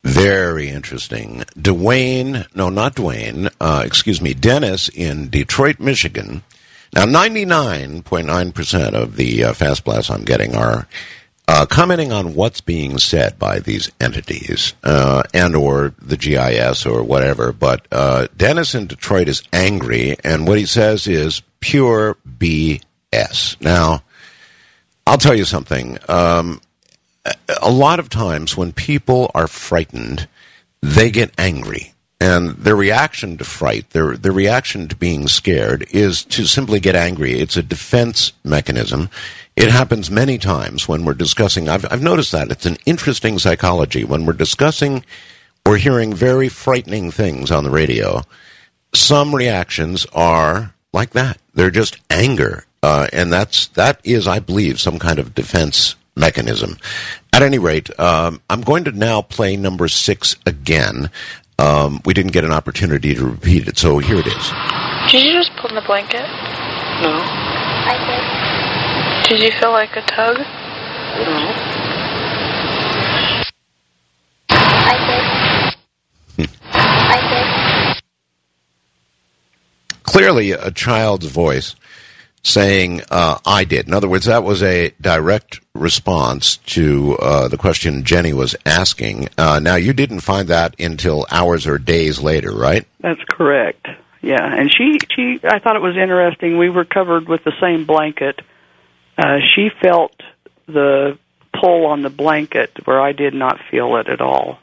Very interesting. Dennis in Detroit, Michigan. Now, 99.9% of the fast blasts I'm getting are commenting on what's being said by these entities and or the GIS or whatever. But Dennis in Detroit is angry, and what he says is pure BS. Now, I'll tell you something. A lot of times when people are frightened, they get angry. And their reaction to fright, their reaction to being scared is to simply get angry. It's a defense mechanism. It happens many times when we're discussing. I've noticed that. It's an interesting psychology. When we're discussing or hearing very frightening things on the radio, some reactions are like that. They're just anger. And that is, I believe, some kind of defense mechanism. At any rate, I'm going to now play number 6 again. We didn't get an opportunity to repeat it, so here it is. Did you just pull in the blanket? No. I did. Did you feel like a tug? No. I did. Clearly a child's voice saying, I did. In other words, that was a direct response to the question Jenny was asking. Now, you didn't find that until hours or days later, right? That's correct. Yeah, and she I thought it was interesting. We were covered with the same blanket. She felt the pull on the blanket where I did not feel it at all.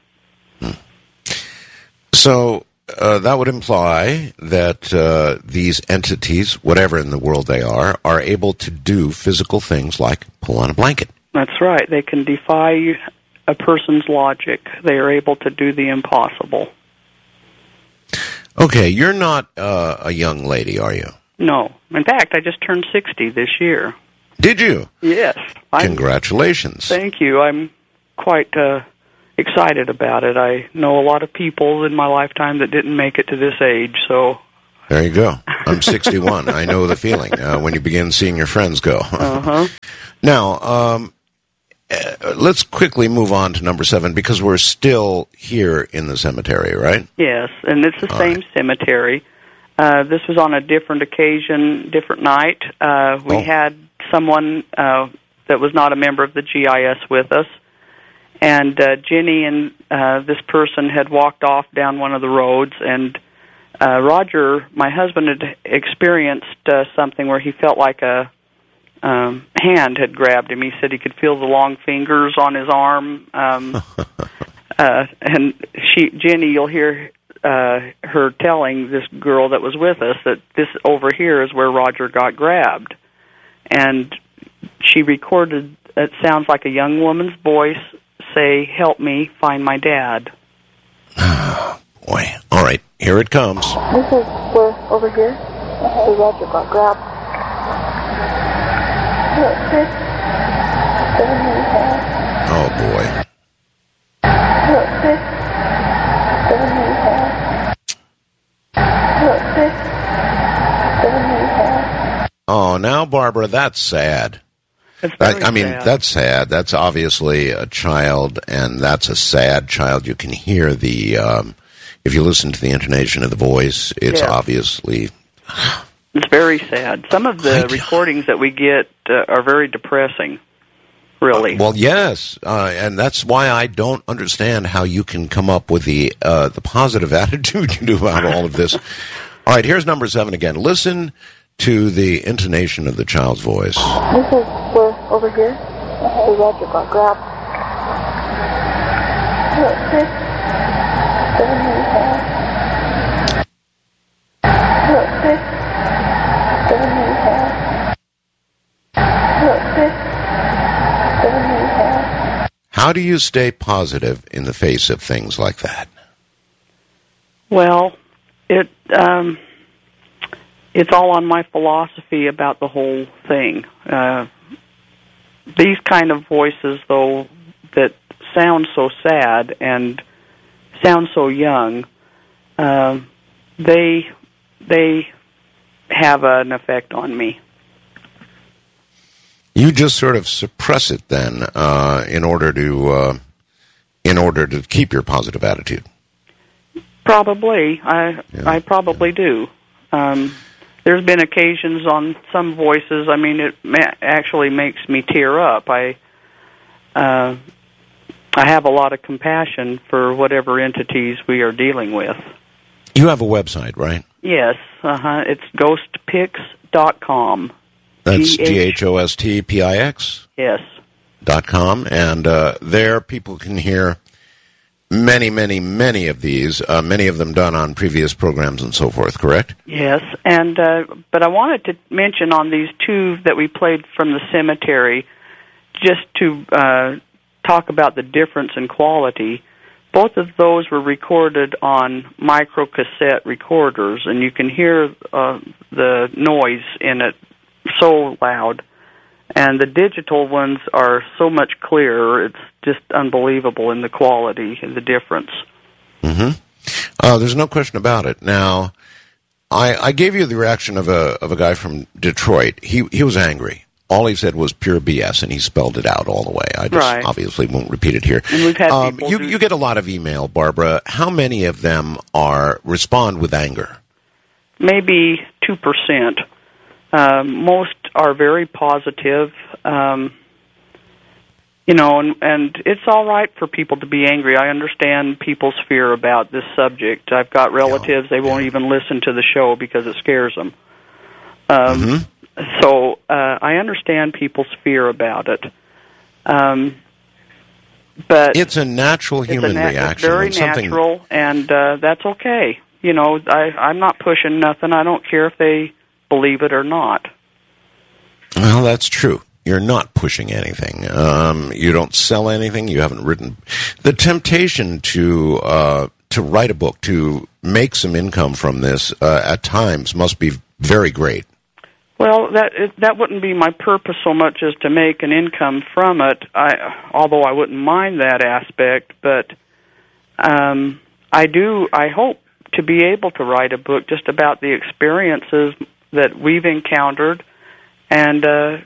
So that would imply that these entities, whatever in the world they are able to do physical things like pull on a blanket. That's right. They can defy a person's logic. They are able to do the impossible. Okay, you're not a young lady, are you? No. In fact, I just turned 60 this year. Did you? Yes. Congratulations. Thank you. I'm quite excited about it. I know a lot of people in my lifetime that didn't make it to this age, so... There you go. I'm 61. I know the feeling when you begin seeing your friends go. Uh-huh. Now, let's quickly move on to number 7, because we're still here in the cemetery, right? Yes, and it's the same cemetery. This was on a different occasion, different night. We had someone that was not a member of the GIS with us, and Jenny and this person had walked off down one of the roads, and Roger, my husband, had experienced something where he felt like a hand had grabbed him. He said he could feel the long fingers on his arm. And Jenny, you'll hear her telling this girl that was with us that this over here is where Roger got grabbed. And she recorded, it sounds like a young woman's voice say, "Help me find my dad." Oh, boy. All right, here it comes. This is where, over here, where Roger got grabbed. Oh, boy. Oh, now, Barbara, that's sad. I mean, sad. That's sad. That's obviously a child, and that's a sad child. You can hear the, if you listen to the intonation of the voice, it's obviously... It's very sad. Some of the recordings that we get are very depressing, really. Well, yes, and that's why I don't understand how you can come up with the positive attitude you do about all of this. All right, here's number 7 again. Listen to the intonation of the child's voice. This is where, over here, where Roger got grabbed. How do you stay positive in the face of things like that? Well, it's all on my philosophy about the whole thing. These kind of voices, though, that sound so sad and sound so young, they have an effect on me. You just sort of suppress it then, in order to in order to keep your positive attitude. Probably. I probably do. There's been occasions on some voices, I mean, it actually makes me tear up. I have a lot of compassion for whatever entities we are dealing with. You have a website, right? Yes. It's ghostpix.com. That's GHOSTPIX? Yes. .com, and there people can hear many of these, many of them done on previous programs and so forth, correct? Yes, and but I wanted to mention on these two that we played from the cemetery, just to talk about the difference in quality. Both of those were recorded on microcassette recorders, and you can hear the noise in it so loud. And the digital ones are so much clearer, it's just unbelievable in the quality and the difference. Mm-hmm. There's no question about it. Now, I gave you the reaction of a guy from Detroit. He was angry. All he said was pure BS, and he spelled it out all the way. I just obviously won't repeat it here. And we've had people you get a lot of email, Barbara. How many of them respond with anger? Maybe 2%. Most are very positive, and it's all right for people to be angry. I understand people's fear about this subject. I've got relatives, they won't even listen to the show because it scares them. So I understand people's fear about it. But it's a natural human reaction. It's very natural, and that's okay. I'm not pushing nothing. I don't care if they believe it or not. Well, that's true. You're not pushing anything. You don't sell anything. You haven't written. The temptation to write a book, to make some income from this, at times must be very great. Well, that wouldn't be my purpose so much as to make an income from it. Although I wouldn't mind that aspect, but I hope to be able to write a book just about the experiences that we've encountered, and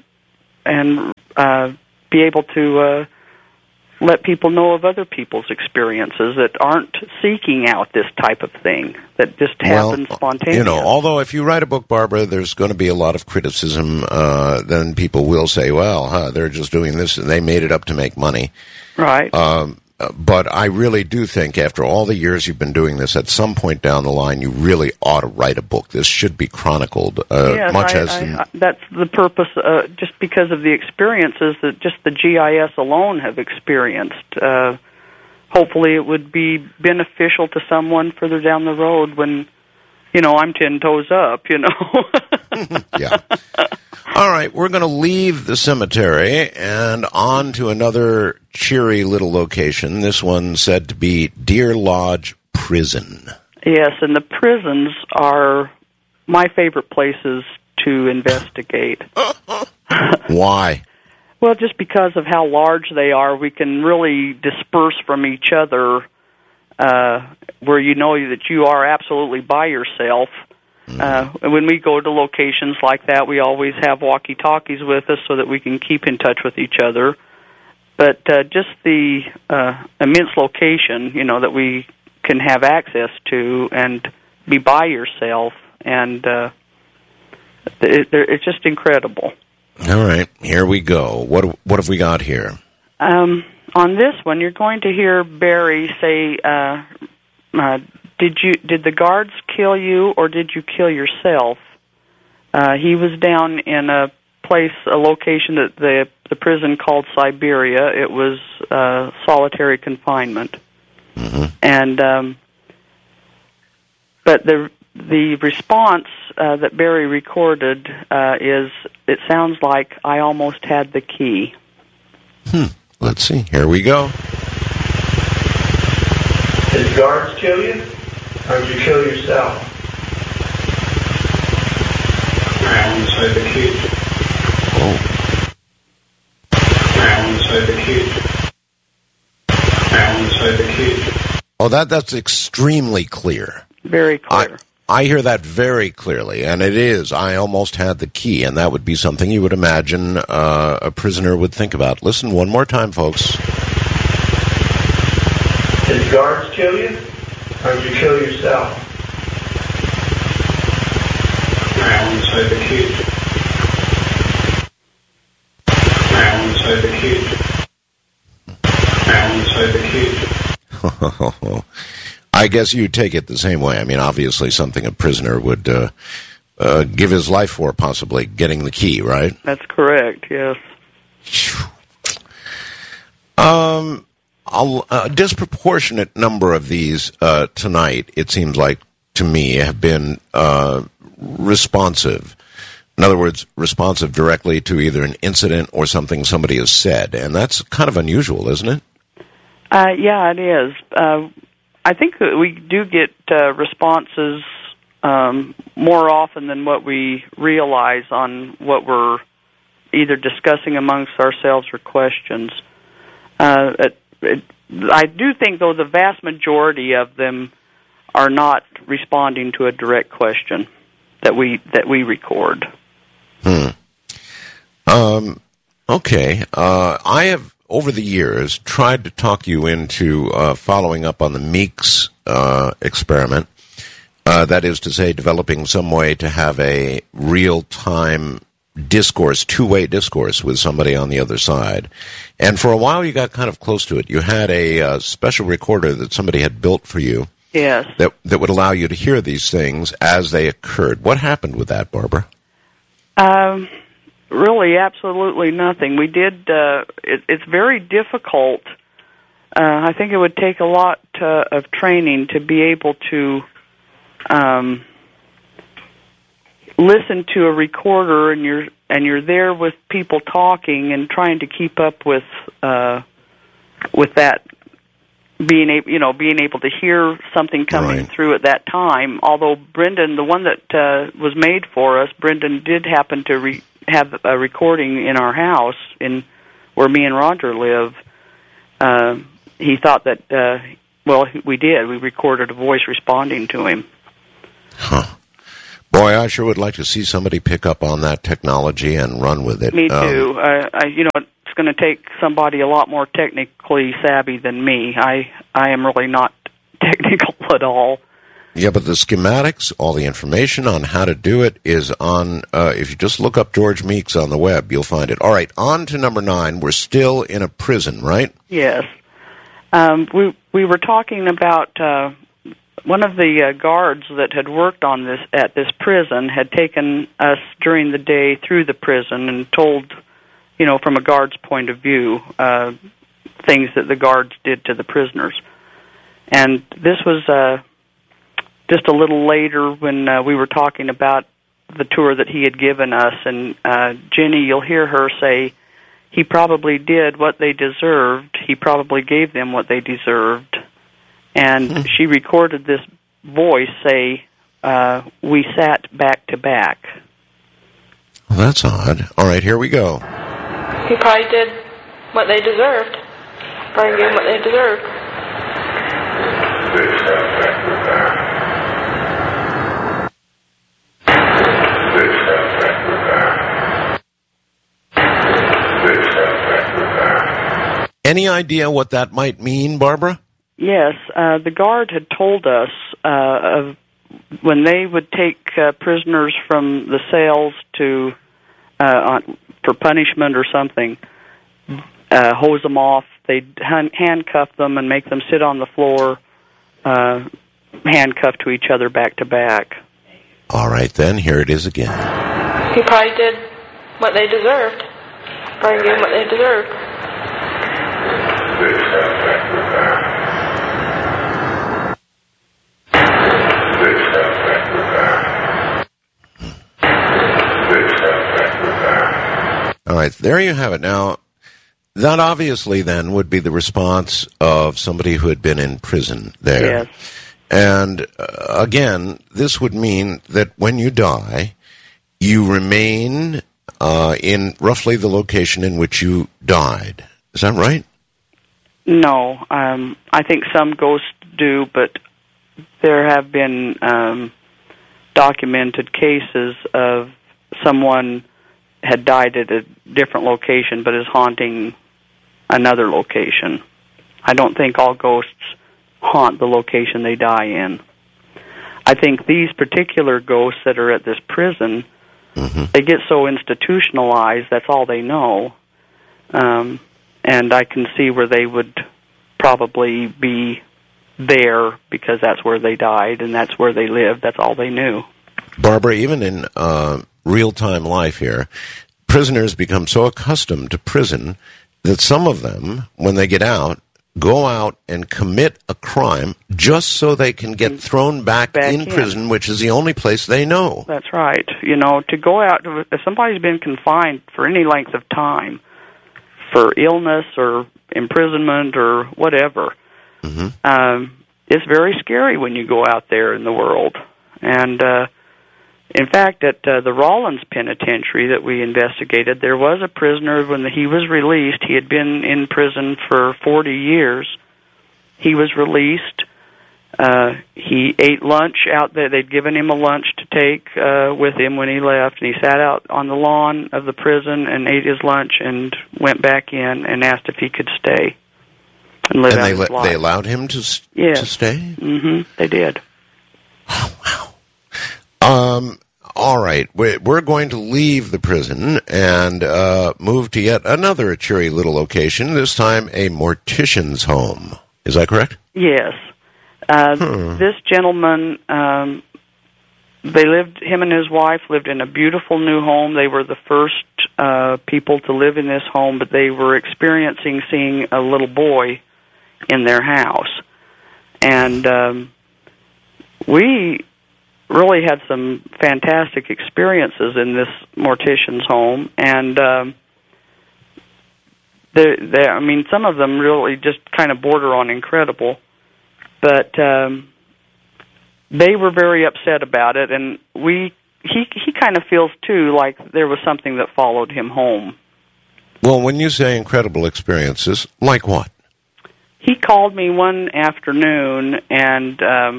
be able to let people know of other people's experiences that aren't seeking out this type of thing, that just happens spontaneously. Although if you write a book, Barbara, there's going to be a lot of criticism. Then people will say, well, they're just doing this, and they made it up to make money. Right. But I really do think after all the years you've been doing this, at some point down the line, you really ought to write a book. This should be chronicled. Yes, that's the purpose, just because of the experiences that just the GIS alone have experienced. Hopefully it would be beneficial to someone further down the road when, I'm 10 toes up, Yeah. All right, we're going to leave the cemetery and on to another cheery little location. This one said to be Deer Lodge Prison. Yes, and the prisons are my favorite places to investigate. Why? Well, just because of how large they are, we can really disperse from each other, where you know that you are absolutely by yourself. When we go to locations like that, we always have walkie-talkies with us so that we can keep in touch with each other. But just the immense location, that we can have access to and be by yourself, and it's just incredible. All right, here we go. What have we got here? On this one, you're going to hear Barry say, Did the guards kill you, or did you kill yourself? He was down in a location that the prison called Siberia. It was solitary confinement, and but the response that Barry recorded is, it sounds like I almost had the key. Let's see. Here we go. Did the guards kill you? Or did you kill yourself? I want to say the kid. I want to say the kid. I want to say the kid. Oh, that's extremely clear. Very clear. I hear that very clearly, and it is. I almost had the key, and that would be something you would imagine a prisoner would think about. Listen one more time, folks. guards kill you? Or did you kill yourself? Alan inside the cage. Alan inside the cage. Alan inside the cage. I guess you take it the same way. I mean, obviously something a prisoner would give his life for, possibly getting the key, right? That's correct, yes. A disproportionate number of these tonight, it seems like to me, have been responsive. In other words, responsive directly to either an incident or something somebody has said. And that's kind of unusual, isn't it? Yeah, it is. I think that we do get responses more often than what we realize on what we're either discussing amongst ourselves or questions. I do think, though, the vast majority of them are not responding to a direct question that we record. Okay. I have, over the years, tried to talk you into following up on the Meeks experiment. That is to say, developing some way to have a real-time discourse, two-way discourse with somebody on the other side. And for a while you got kind of close to it. You had a special recorder that somebody had built for you. Yes. That would allow you to hear these things as they occurred. What happened with that, Barbara? Really, absolutely nothing. We did, it's very difficult. I think it would take a lot of training to be able to listen to a recorder, and you're there with people talking and trying to keep up with that, being able to hear something coming through at that time. Although Brendan, the one that was made for us, Brendan did happen to have a recording in our house where me and Roger live. He thought that we did. We recorded a voice responding to him. Huh. Boy, I sure would like to see somebody pick up on that technology and run with it. Me too. It's going to take somebody a lot more technically savvy than me. I am really not technical at all. Yeah, but the schematics, all the information on how to do it is on, if you just look up George Meeks on the web, you'll find it. All right, on to number 9. We're still in a prison, right? Yes. We were talking about one of the guards that had worked on this at this prison had taken us during the day through the prison and told, from a guard's point of view, things that the guards did to the prisoners. And this was just a little later when we were talking about the tour that he had given us, and Jenny, you'll hear her say, he probably did what they deserved. He probably gave them what they deserved. And she recorded this voice say, we sat back to back. Well, that's odd. All right, here we go. He probably did what they deserved. Probably gave them what they deserved. Any idea what that might mean, Barbara? Yes, the guard had told us of when they would take prisoners from the cells to for punishment or something, hose them off. They'd handcuff them and make them sit on the floor, handcuffed to each other back to back. All right, then, here it is again. He probably did what they deserved. Probably gave them what they deserved. All right, there you have it. Now, that obviously then would be the response of somebody who had been in prison there. Yes. And again, this would mean that when you die, you remain in roughly the location in which you died. Is that right? No, I think some ghosts do, but there have been documented cases of someone had died at a different location but is haunting another location. I don't think all ghosts haunt the location they die in. I think these particular ghosts that are at this prison, they get so institutionalized, that's all they know. And I can see where they would probably be there because that's where they died and that's where they lived. That's all they knew. Barbara, even in real-time life here, prisoners become so accustomed to prison that some of them, when they get out, go out and commit a crime just so they can get thrown back in prison, which is the only place they know. That's right. You know, to go out, if somebody's been confined for any length of time, for illness or imprisonment or whatever, it's very scary when you go out there in the world. And in fact, at the Rawlins Penitentiary that we investigated, there was a prisoner when he was released. He had been in prison for 40 years. He was released. He ate lunch out there. They'd given him a lunch to take with him when he left, and he sat out on the lawn of the prison and ate his lunch and went back in and asked if he could stay and live out his life. They allowed him to stay? They did. Oh, wow. All right. We're going to leave the prison and move to yet another cheery little location, this time a mortician's home. Is that correct? Yes. This gentleman, him and his wife lived in a beautiful new home. They were the first people to live in this home, but they were experiencing seeing a little boy in their house. And we really had some fantastic experiences in this mortician's home, and some of them really just kind of border on incredible, but they were very upset about it, and he kind of feels too like there was something that followed him home. Well, when you say incredible experiences, like what? He called me one afternoon, and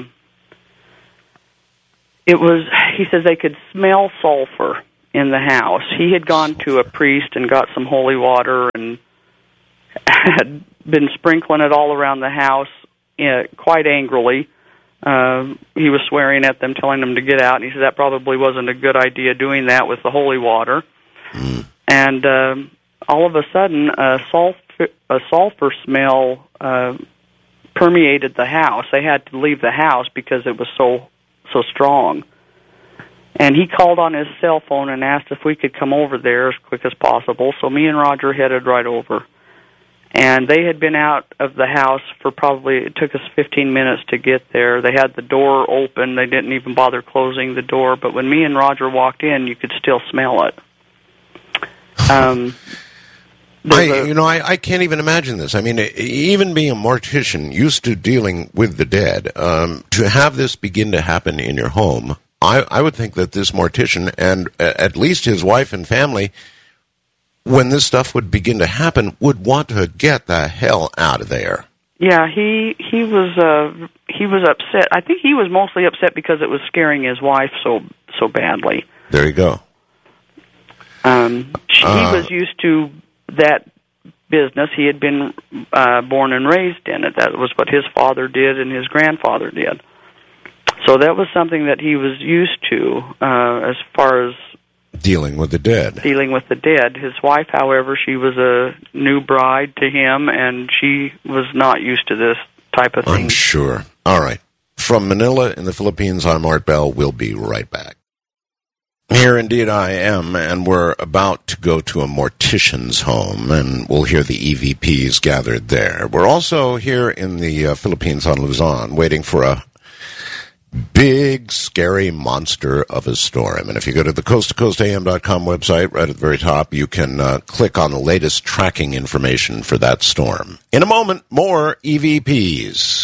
he says they could smell sulfur in the house. He had gone to a priest and got some holy water and had been sprinkling it all around the house quite angrily. He was swearing at them, telling them to get out, and he said that probably wasn't a good idea doing that with the holy water. And all of a sudden, a sulfur smell permeated the house. They had to leave the house because it was so strong. And he called on his cell phone and asked if we could come over there as quick as possible. So me and Roger headed right over. And they had been out of the house for it took us 15 minutes to get there. They had the door open. They didn't even bother closing the door. But when me and Roger walked in, you could still smell it. I can't even imagine this. I mean, even being a mortician, used to dealing with the dead, to have this begin to happen in your home, I would think that this mortician and at least his wife and family, when this stuff would begin to happen, would want to get the hell out of there. Yeah, he was upset. I think he was mostly upset because it was scaring his wife so badly. There you go. He was used to that business. He had been born and raised in it. That was what his father did and his grandfather did. So that was something that he was used to as far as dealing with the dead. His wife, however, she was a new bride to him, and she was not used to this type of thing. I'm sure. All right. From Manila in the Philippines, I'm Art Bell. We'll be right back. Here indeed I am, and we're about to go to a mortician's home, and we'll hear the EVPs gathered there. We're also here in the Philippines on Luzon, waiting for a big, scary monster of a storm. And if you go to the coasttocoastam.com website, right at the very top, you can click on the latest tracking information for that storm. In a moment, more EVPs.